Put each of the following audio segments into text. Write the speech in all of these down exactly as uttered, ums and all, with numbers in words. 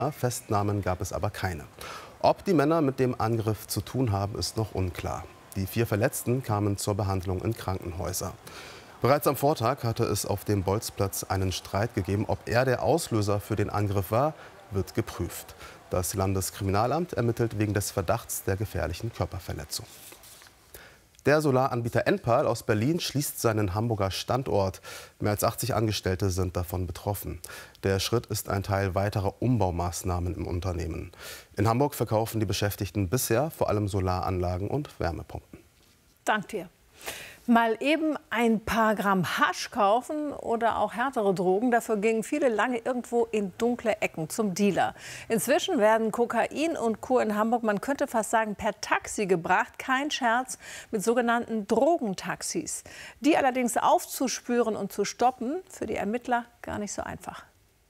Festnahmen gab es aber keine. Ob die Männer mit dem Angriff zu tun haben, ist noch unklar. Die vier Verletzten kamen zur Behandlung in Krankenhäuser. Bereits am Vortag hatte es auf dem Bolzplatz einen Streit gegeben. Ob er der Auslöser für den Angriff war, wird geprüft. Das Landeskriminalamt ermittelt wegen des Verdachts der gefährlichen Körperverletzung. Der Solaranbieter Enpal aus Berlin schließt seinen Hamburger Standort. Mehr als achtzig Angestellte sind davon betroffen. Der Schritt ist ein Teil weiterer Umbaumaßnahmen im Unternehmen. In Hamburg verkaufen die Beschäftigten bisher vor allem Solaranlagen und Wärmepumpen. Dank dir. Mal eben ein paar Gramm Hasch kaufen oder auch härtere Drogen. Dafür gingen viele lange irgendwo in dunkle Ecken zum Dealer. Inzwischen werden Kokain und Co. in Hamburg, man könnte fast sagen, per Taxi gebracht. Kein Scherz, mit sogenannten Drogentaxis. Die allerdings aufzuspüren und zu stoppen, für die Ermittler gar nicht so einfach.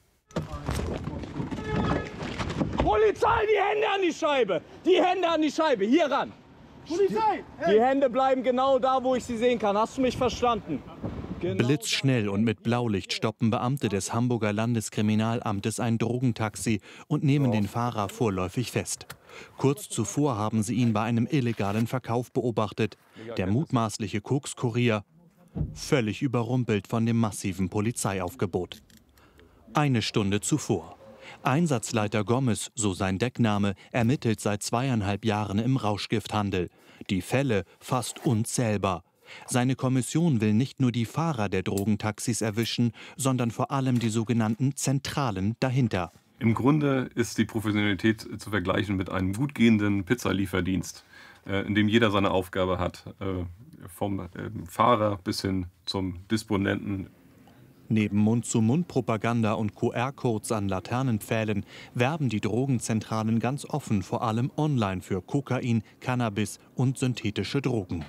Polizei, die Hände an die Scheibe! Die Hände an die Scheibe, hier ran! Polizei! Hey. Die Hände bleiben genau da, wo ich sie sehen kann. Hast du mich verstanden? Genau. Blitzschnell und mit Blaulicht stoppen Beamte des Hamburger Landeskriminalamtes ein Drogentaxi und nehmen den Fahrer vorläufig fest. Kurz zuvor haben sie ihn bei einem illegalen Verkauf beobachtet. Der mutmaßliche Kokskurier völlig überrumpelt von dem massiven Polizeiaufgebot. Eine Stunde zuvor. Einsatzleiter Gomez, so sein Deckname, ermittelt seit zweieinhalb Jahren im Rauschgifthandel. Die Fälle fast unzählbar. Seine Kommission will nicht nur die Fahrer der Drogentaxis erwischen, sondern vor allem die sogenannten Zentralen dahinter. Im Grunde ist die Professionalität zu vergleichen mit einem gut gehenden Pizzalieferdienst, in dem jeder seine Aufgabe hat, vom Fahrer bis hin zum Disponenten. Neben Mund-zu-Mund-Propaganda und Q R-Codes an Laternenpfählen werben die Drogenzentralen ganz offen, vor allem online, für Kokain, Cannabis und synthetische Drogen.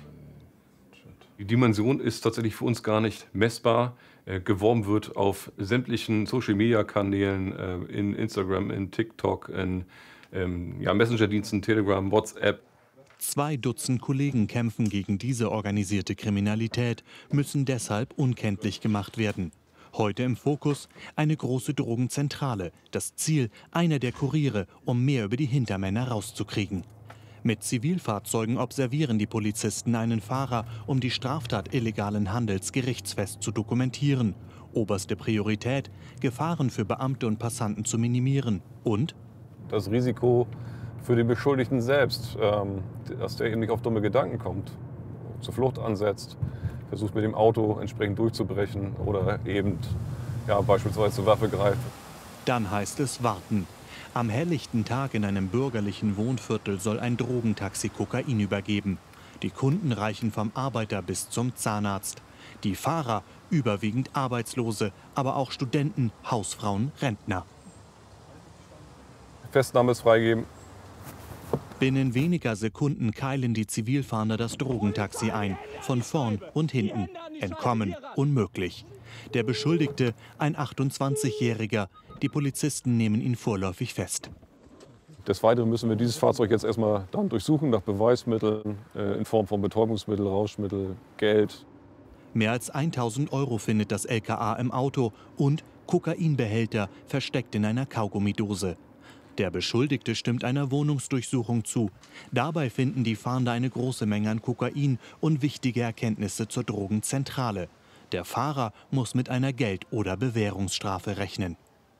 Die Dimension ist tatsächlich für uns gar nicht messbar. Äh, geworben wird auf sämtlichen Social-Media-Kanälen, äh, in Instagram, in TikTok, in ähm, ja, Messenger-Diensten, Telegram, WhatsApp. Zwei Dutzend Kollegen kämpfen gegen diese organisierte Kriminalität, müssen deshalb unkenntlich gemacht werden. Heute im Fokus eine große Drogenzentrale. Das Ziel, einer der Kuriere, um mehr über die Hintermänner rauszukriegen. Mit Zivilfahrzeugen observieren die Polizisten einen Fahrer, um die Straftat illegalen Handels gerichtsfest zu dokumentieren. Oberste Priorität, Gefahren für Beamte und Passanten zu minimieren. Und das Risiko für den Beschuldigten selbst, ähm, dass der eben nicht auf dumme Gedanken kommt, zur Flucht ansetzt, versucht mit dem Auto entsprechend durchzubrechen oder eben ja, beispielsweise zur Waffe greift. Dann heißt es warten. Am helllichten Tag in einem bürgerlichen Wohnviertel soll ein Drogentaxi Kokain übergeben. Die Kunden reichen vom Arbeiter bis zum Zahnarzt. Die Fahrer überwiegend Arbeitslose, aber auch Studenten, Hausfrauen, Rentner. Festnahme ist freigeben. Binnen weniger Sekunden keilen die Zivilfahnder das Drogentaxi ein. Von vorn und hinten. Entkommen unmöglich. Der Beschuldigte, ein achtundzwanzigjähriger. Die Polizisten nehmen ihn vorläufig fest. Des Weiteren müssen wir dieses Fahrzeug jetzt erstmal dann durchsuchen nach Beweismitteln äh, in Form von Betäubungsmittel, Rauschmittel, Geld. Mehr als tausend Euro findet das L K A im Auto und Kokainbehälter versteckt in einer Kaugummidose. Der Beschuldigte stimmt einer Wohnungsdurchsuchung zu. Dabei finden die Fahnder eine große Menge an Kokain und wichtige Erkenntnisse zur Drogenzentrale. Der Fahrer muss mit einer Geld- oder Bewährungsstrafe rechnen.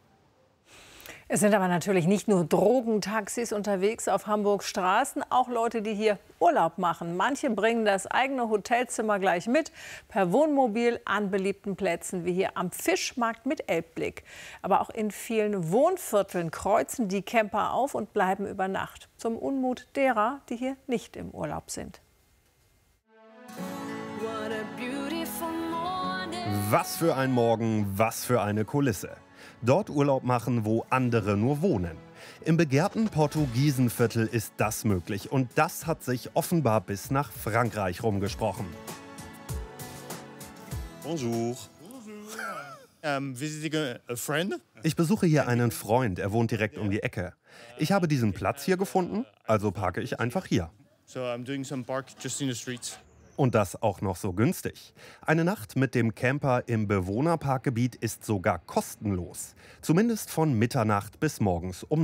Es sind aber natürlich nicht nur Drogentaxis unterwegs auf Hamburgs Straßen, auch Leute, die hier Urlaub machen. Manche bringen das eigene Hotelzimmer gleich mit, per Wohnmobil an beliebten Plätzen wie hier am Fischmarkt mit Elbblick. Aber auch in vielen Wohnvierteln kreuzen die Camper auf und bleiben über Nacht. Zum Unmut derer, die hier nicht im Urlaub sind. Was für ein Morgen, was für eine Kulisse. Dort Urlaub machen, wo andere nur wohnen. Im begehrten Portugiesenviertel ist das möglich. Und das hat sich offenbar bis nach Frankreich rumgesprochen. Bonjour. Um, visiting a friend? Ich besuche hier einen Freund, er wohnt direkt um die Ecke. Ich habe diesen Platz hier gefunden, also parke ich einfach hier. So I'm doing some park just in the streets. Und das auch noch so günstig. Eine Nacht mit dem Camper im Bewohnerparkgebiet ist sogar kostenlos. Zumindest von Mitternacht bis morgens um